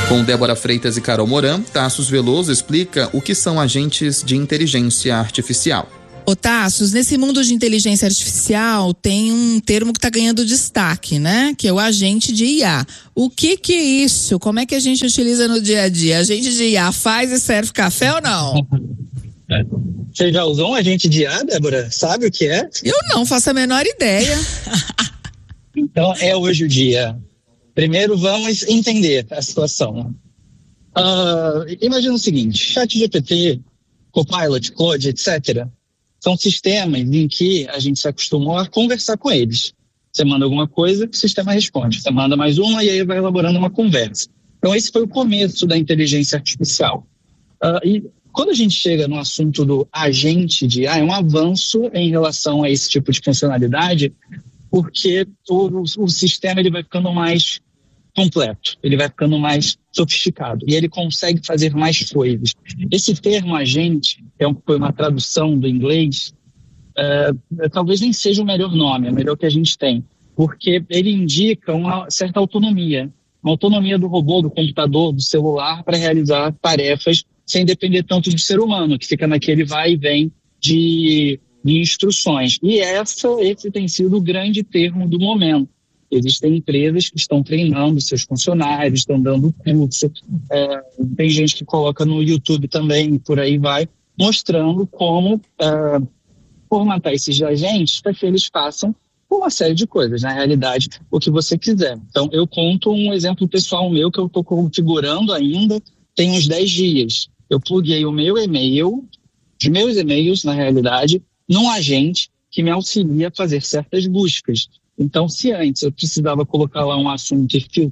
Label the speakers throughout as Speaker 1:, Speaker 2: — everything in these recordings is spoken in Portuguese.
Speaker 1: Com Débora Freitas e Carol Moran, Tassos Veloso explica o que são agentes de inteligência artificial.
Speaker 2: Ô Tassos, nesse mundo de inteligência artificial tem um termo que está ganhando destaque, né? Que é o agente de IA. O que é isso? Como é que a gente utiliza no dia a dia? Agente de IA faz e serve café ou não?
Speaker 3: Você já usou um agente de IA, Débora? Sabe o que é?
Speaker 2: Eu não faço a menor ideia.
Speaker 3: Então, é hoje o dia. Primeiro, vamos entender a situação. Imagina o seguinte, ChatGPT, Copilot, Claude, etc., são sistemas em que a gente se acostumou a conversar com eles. Você manda alguma coisa, o sistema responde. Você manda mais uma e aí vai elaborando uma conversa. Então, esse foi o começo da inteligência artificial. E quando a gente chega no assunto do agente de IA, é um avanço em relação a esse tipo de funcionalidade, porque o sistema ele vai ficando mais completo, ele vai ficando mais sofisticado e ele consegue fazer mais coisas. Esse termo agente, foi uma tradução do inglês, talvez nem seja o melhor nome, é o melhor que a gente tem, porque ele indica uma certa autonomia, uma autonomia do robô, do computador, do celular para realizar tarefas sem depender tanto do ser humano, que fica naquele vai e vem de instruções. E esse tem sido o grande termo do momento. Existem empresas que estão treinando seus funcionários, estão dando curso, tem gente que coloca no YouTube também, e por aí vai, mostrando como formatar esses agentes para que eles façam uma série de coisas, na realidade, o que você quiser. Então, eu conto um exemplo pessoal meu que eu estou configurando ainda, tem uns 10 dias. Eu pluguei o meu e-mail, os meus e-mails, na realidade, num agente que me auxilia a fazer certas buscas. Então, se antes eu precisava colocar lá um assunto e filtro.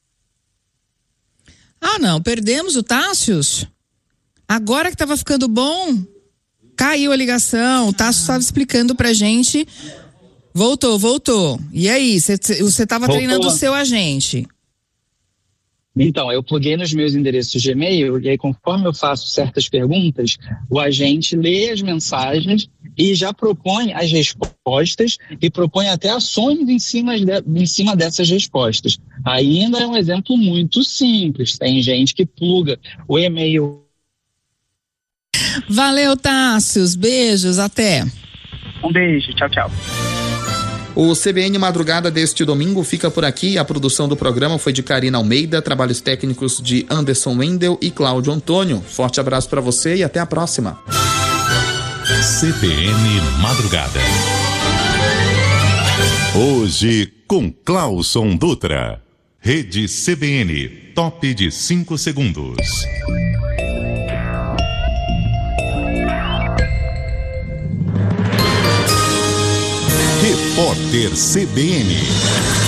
Speaker 2: Não, perdemos o Tassos? Agora que estava ficando bom, caiu a ligação, o Tassos estava explicando pra gente. Voltou. E aí, você estava treinando o seu agente?
Speaker 3: Então, eu pluguei nos meus endereços de e-mail e aí, conforme eu faço certas perguntas, o agente lê as mensagens e já propõe as respostas e propõe até ações em cima dessas respostas. Ainda é um exemplo muito simples. Tem gente que pluga o e-mail.
Speaker 2: Valeu, Tassos. Beijos, até.
Speaker 3: Um beijo, tchau.
Speaker 1: O CBN Madrugada deste domingo fica por aqui. A produção do programa foi de Karina Almeida, trabalhos técnicos de Anderson Wendel e Cláudio Antônio. Forte abraço para você e até a próxima.
Speaker 4: CBN Madrugada. Hoje com Clauson Dutra. Rede CBN, top de 5 segundos. Repórter CBN.